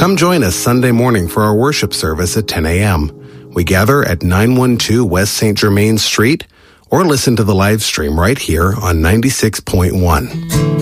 Come join us Sunday morning for our worship service at 10 a.m. We gather at 912 West St. Germain Street, or listen to the live stream right here on 96.1.